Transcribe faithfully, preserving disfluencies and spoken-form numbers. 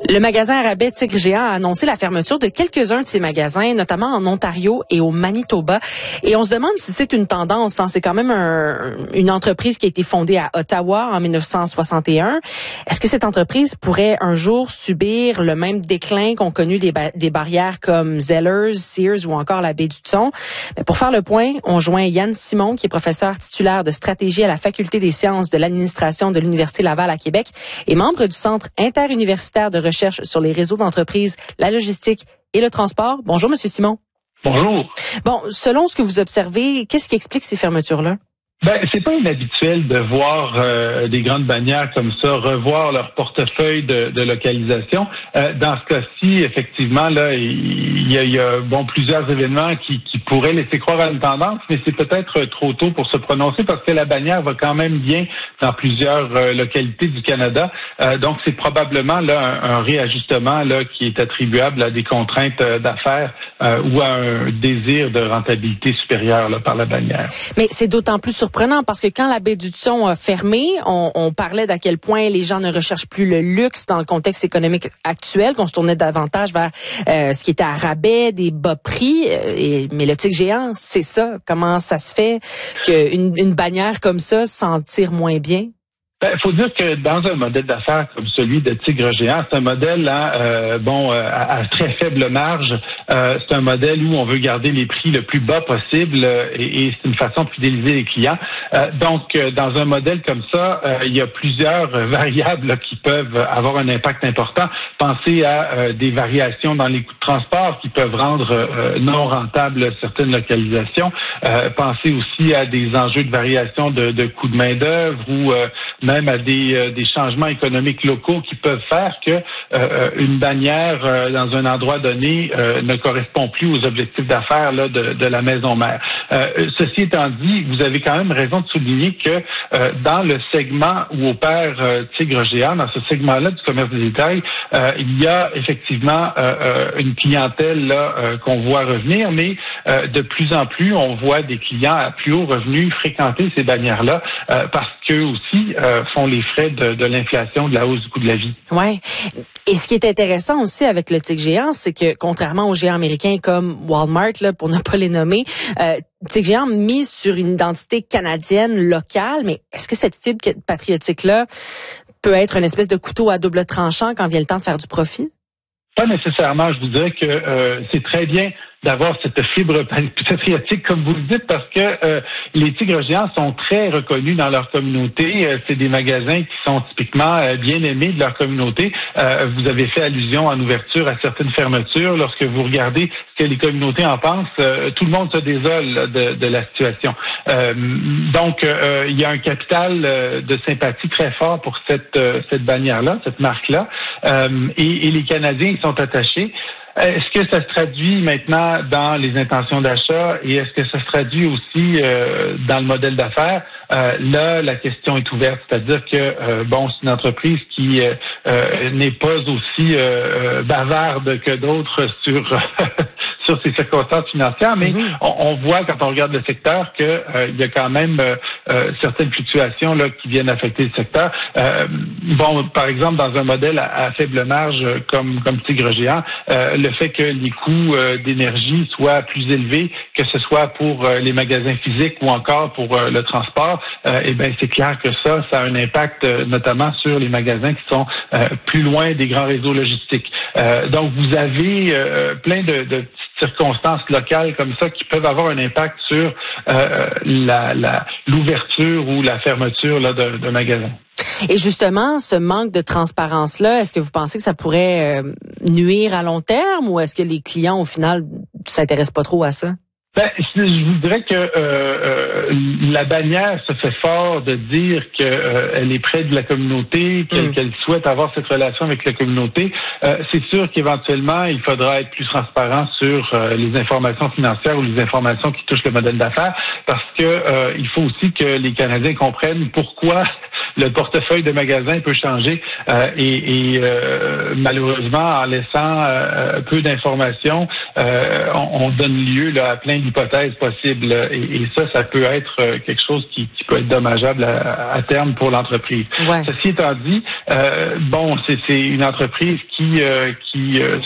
Le magasin à rabais Tigre Géant a annoncé la fermeture de quelques-uns de ses magasins, notamment en Ontario et au Manitoba. Et on se demande si c'est une tendance. Hein. C'est quand même un, une entreprise qui a été fondée à Ottawa en dix-neuf cent soixante et un. Est-ce que cette entreprise pourrait un jour subir le même déclin qu'ont connu des, ba- des barrières comme Zellers, Sears ou encore la Baie du Thon? Mais pour faire le point, on joint Yann Simon, qui est professeur titulaire de stratégie à la Faculté des sciences de l'administration de l'Université Laval à Québec et membre du Centre interuniversitaire de recherche sur les réseaux d'entreprises, la logistique et le transport. Bonjour, Monsieur Simon. Bonjour. Bon, selon ce que vous observez, qu'est-ce qui explique ces fermetures-là? Ben, c'est pas inhabituel de voir euh, des grandes bannières comme ça revoir leur portefeuille de, de localisation. Euh, dans ce cas-ci, effectivement, là, il y a, il y a bon plusieurs événements qui, qui pourraient laisser croire à une tendance, mais c'est peut-être trop tôt pour se prononcer parce que la bannière va quand même bien dans plusieurs euh, localités du Canada. Euh, donc, c'est probablement là un, un réajustement là qui est attribuable à des contraintes euh, d'affaires euh, ou à un désir de rentabilité supérieure là, par la bannière. Mais c'est d'autant plus surprenant parce que quand la Baie du Thon a fermé, on, on parlait d'à quel point les gens ne recherchent plus le luxe dans le contexte économique actuel, qu'on se tournait davantage vers euh, ce qui était à rabais, des bas prix. Euh, et, mais le Tigre Géant, c'est ça. Comment ça se fait qu'une une bannière comme ça s'en tire moins bien? Ben, faut dire que dans un modèle d'affaires comme celui de Tigre Géant, c'est un modèle hein, euh, bon euh, à, à très faible marge. Euh, c'est un modèle où on veut garder les prix le plus bas possible euh, et, et c'est une façon de fidéliser les clients. Euh, donc, euh, dans un modèle comme ça, euh, il y a plusieurs euh, variables là, qui peuvent avoir un impact important. Pensez à euh, des variations dans les coûts de transport qui peuvent rendre euh, non rentables certaines localisations. Euh, pensez aussi à des enjeux de variation de, de coûts de main-d'œuvre ou euh, même à des, euh, des changements économiques locaux qui peuvent faire que euh, une bannière euh, dans un endroit donné euh, ne correspond plus aux objectifs d'affaires là, de, de la maison mère. Euh, ceci étant dit, vous avez quand même raison de souligner que euh, dans le segment où opère euh, Tigre Géant, dans ce segment-là du commerce de détail, euh, il y a effectivement euh, une clientèle là, euh, qu'on voit revenir, mais euh, de plus en plus, on voit des clients à plus haut revenu fréquenter ces bannières-là euh, parce qu'eux aussi euh, font les frais de, de l'inflation, de la hausse du coût de la vie. Ouais. Et ce qui est intéressant aussi avec le Tigre Géant, c'est que contrairement aux géants américains comme Walmart, là, pour ne pas les nommer, euh, Tigre Géant mise sur une identité canadienne locale, mais est-ce que cette fibre patriotique-là peut être une espèce de couteau à double tranchant quand vient le temps de faire du profit? Pas nécessairement. Je vous dirais que euh, c'est très bien d'avoir cette fibre patriotique, comme vous le dites, parce que euh, les Tigres Géants sont très reconnus dans leur communauté. Euh, c'est des magasins qui sont typiquement euh, bien aimés de leur communauté. Euh, vous avez fait allusion en ouverture à certaines fermetures. Lorsque vous regardez ce que les communautés en pensent, euh, tout le monde se désole là, de, de la situation. Euh, donc, euh, il y a un capital euh, de sympathie très fort pour cette, euh, cette bannière-là, cette marque-là. Euh, et, et les Canadiens y sont attachés. Est-ce que ça se traduit maintenant dans les intentions d'achat et est-ce que ça se traduit aussi euh, dans le modèle d'affaires? Euh, là, la question est ouverte, c'est-à-dire que euh, bon, c'est une entreprise qui euh, euh, n'est pas aussi euh, euh, bavarde que d'autres sur sur ses circonstances financières, mais mm-hmm. on, on voit quand on regarde le secteur que euh, il y a quand même euh, euh, certaines fluctuations là qui viennent affecter le secteur. Euh, bon, par exemple, dans un modèle à, à faible marge comme comme Tigre Géant, euh, le fait que les coûts euh, d'énergie soient plus élevés, que ce soit pour euh, les magasins physiques ou encore pour euh, le transport, euh, eh bien c'est clair que ça, ça a un impact euh, notamment sur les magasins qui sont euh, plus loin des grands réseaux logistiques. Euh, donc vous avez euh, plein de, de circonstances locales comme ça qui peuvent avoir un impact sur euh, la, la, l'ouverture ou la fermeture là, de, de magasins. Et justement, ce manque de transparence-là, est-ce que vous pensez que ça pourrait euh, nuire à long terme ou est-ce que les clients, au final, ne s'intéressent pas trop à ça? Ben, je vous dirais que euh, euh, la bannière se fait fort de dire qu'elle euh, est près de la communauté, qu'elle, mmh. qu'elle souhaite avoir cette relation avec la communauté. Euh, c'est sûr qu'éventuellement, il faudra être plus transparent sur euh, les informations financières ou les informations qui touchent le modèle d'affaires, parce que euh, il faut aussi que les Canadiens comprennent pourquoi le portefeuille de magasins peut changer euh, et, et euh, malheureusement, en laissant euh, peu d'informations, euh, on, on donne lieu là, à plein de hypothèse possible. Et, et ça, ça peut être quelque chose qui, qui peut être dommageable à, à terme pour l'entreprise. Ouais. Ceci étant dit, euh, bon, c'est, c'est une entreprise qui, euh, qui euh,